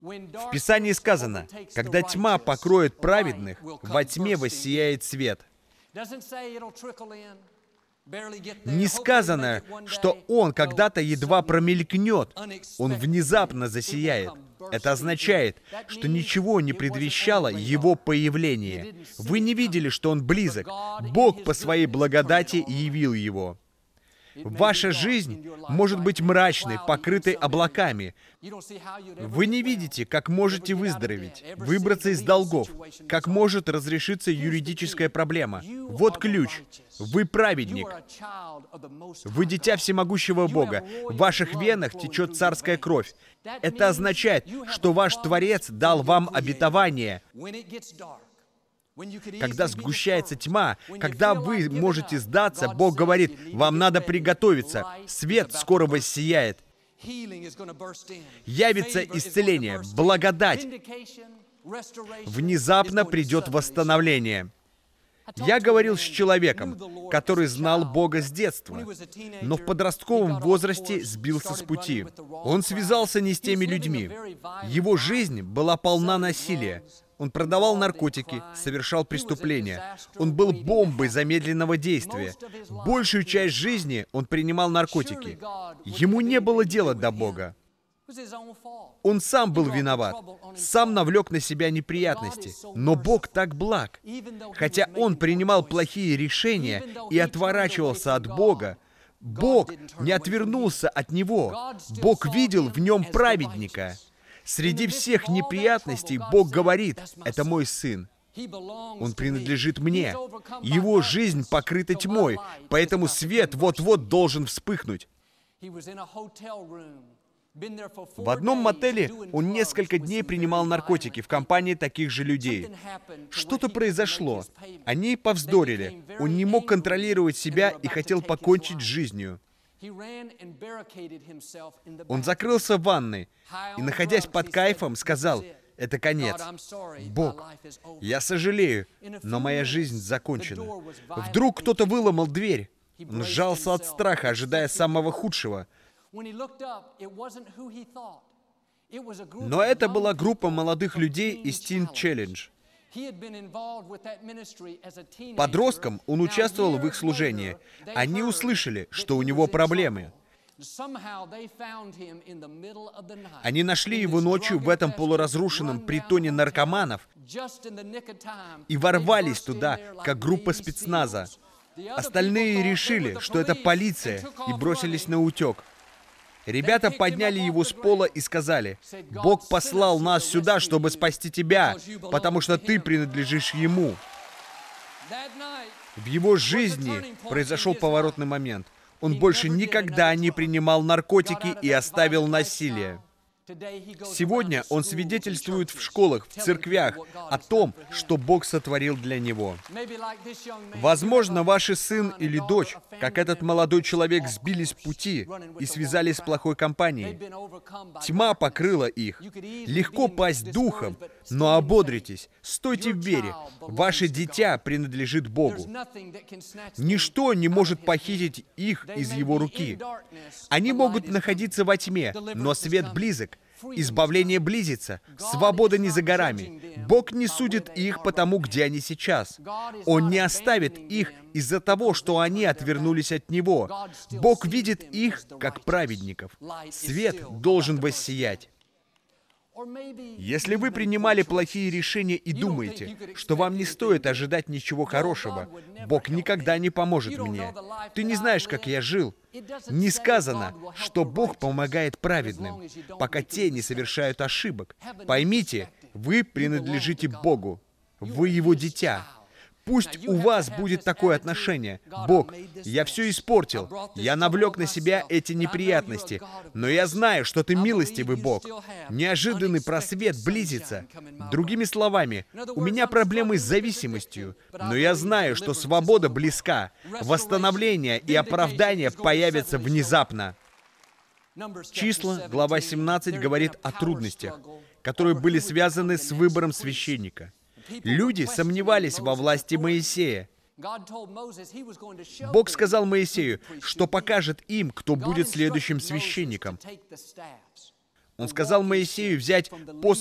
В Писании сказано, когда тьма покроет праведных, во тьме воссияет свет. Не сказано, что он когда-то едва промелькнет, он внезапно засияет. Это означает, что ничего не предвещало его появление. Вы не видели, что он близок. Бог по своей благодати явил его. Ваша жизнь может быть мрачной, покрытой облаками. Вы не видите, как можете выздороветь, выбраться из долгов, как может разрешиться юридическая проблема. Вот ключ. Вы праведник. Вы дитя всемогущего Бога. В ваших венах течет царская кровь. Это означает, что ваш Творец дал вам обетование. Когда сгущается тьма, когда вы можете сдаться, Бог говорит, вам надо приготовиться. Свет скоро воссияет. Явится исцеление, благодать. Внезапно придет восстановление. Я говорил с человеком, который знал Бога с детства, но в подростковом возрасте сбился с пути. Он связался не с теми людьми. Его жизнь была полна насилия. Он продавал наркотики, совершал преступления. Он был бомбой замедленного действия. Большую часть жизни он принимал наркотики. Ему не было дела до Бога. Он сам был виноват, сам навлек на себя неприятности. Но Бог так благ. Хотя он принимал плохие решения и отворачивался от Бога, Бог не отвернулся от него. Бог видел в нем праведника. Среди всех неприятностей Бог говорит, это мой сын. Он принадлежит мне. Его жизнь покрыта тьмой, поэтому свет вот-вот должен вспыхнуть. В одном мотеле он несколько дней принимал наркотики в компании таких же людей. Что-то произошло. Они повздорили. Он не мог контролировать себя и хотел покончить с жизнью. Он закрылся в ванной и, находясь под кайфом, сказал, «Это конец. Бог, я сожалею, но моя жизнь закончена». Вдруг кто-то выломал дверь. Он сжался от страха, ожидая самого худшего. Но это была группа молодых людей из Teen Challenge. Подростком он участвовал в их служении. Они услышали, что у него проблемы. Они нашли его ночью в этом полуразрушенном притоне наркоманов и ворвались туда, как группа спецназа. Остальные решили, что это полиция, и бросились на утек. Ребята подняли его с пола и сказали, «Бог послал нас сюда, чтобы спасти тебя, потому что ты принадлежишь Ему». В его жизни произошел поворотный момент. Он больше никогда не принимал наркотики и оставил насилие. Сегодня он свидетельствует в школах, в церквях о том, что Бог сотворил для него. Возможно, ваш сын или дочь, как этот молодой человек, сбились с пути и связались с плохой компанией. Тьма покрыла их. Легко пасть духом, но ободритесь, стойте в вере. Ваше дитя принадлежит Богу. Ничто не может похитить их из Его руки. Они могут находиться во тьме, но свет близок. Избавление близится, свобода не за горами. Бог не судит их по тому, где они сейчас. Он не оставит их из-за того, что они отвернулись от Него. Бог видит их как праведников. Свет должен воссиять. Если вы принимали плохие решения и думаете, что вам не стоит ожидать ничего хорошего, Бог никогда не поможет мне. Ты не знаешь, как я жил. Не сказано, что Бог помогает праведным, пока те не совершают ошибок. Поймите, вы принадлежите Богу. Вы Его дитя. Пусть у вас будет такое отношение. Бог, я все испортил. Я навлек на себя эти неприятности. Но я знаю, что Ты милостивый Бог. Неожиданный просвет близится. Другими словами, у меня проблемы с зависимостью. Но я знаю, что свобода близка. Восстановление и оправдание появятся внезапно. Числа, глава 17, говорит о трудностях, которые были связаны с выбором священника. Люди сомневались во власти Моисея. Бог сказал Моисею, что покажет им, кто будет следующим священником. Он сказал Моисею взять посох